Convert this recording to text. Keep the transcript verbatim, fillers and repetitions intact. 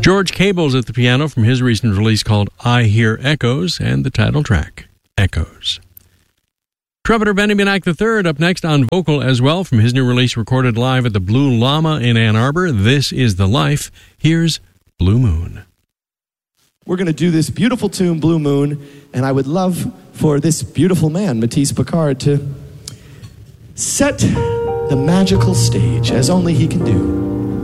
George Cable's at the piano from his recent release called I Hear Echoes, and the title track, Echoes. Trumpeter Benny Benack the third up next on vocal as well from his new release recorded live at the Blue Llama in Ann Arbor, This Is the Life. Here's Blue Moon. We're going to do this beautiful tune, Blue Moon, and I would love for this beautiful man, Matisse Picard, to set the magical stage as only he can do.